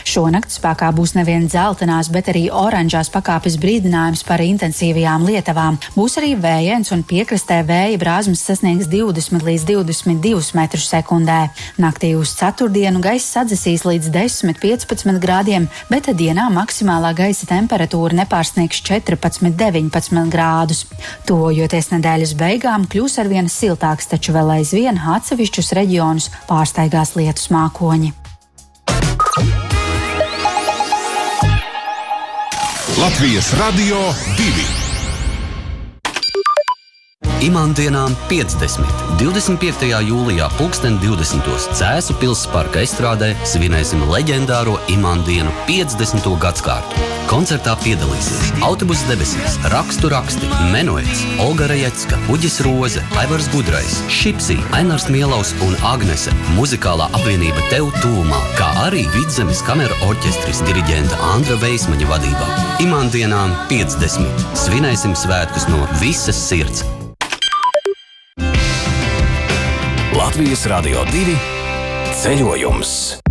Šonakt spēkā būs nevien dzeltenās, bet arī oranžās pakāpes brīdinājums par intensīvajām lietavām. Būs arī vējiens un piekrastē vēja brāzmas sasniegs 20 līdz 22 metrus sekundē. Naktī uz ceturtdienu gaiss sadzesīs līdz 10–15 grādiem, bet dienā maksimālā gaisa temperatūra nepārsniegs 14–19 grādus. Tuvojoties nedēļas beigām, kļūs arvien siltāks, taču vēl aizvien atsevišķus reģionus pārsteigās lietus mākoņi. Latvijas Radio 2. Imandienām 50. 25. jūlijā 2020. Cēsu Pilsparka estrādē svinēsim leģendāro Imandienu 50. gadskārtu. Koncertā piedalīsies Autobuss debesīs, Rakstu raksti, Menuets, Olga Rajecka, Uģis Roze, Aivars Gudrais, Šipsī, Ainārs Mielaus un Agnese, muzikālā apvienība Tev tūmā, kā arī Vidzemes kamera orķestris diriģenta Andra Veismaņa vadībā. Imandienām 50. Svinēsim svētkus no visas sirds. Latvijas Radio 2 ceļojums.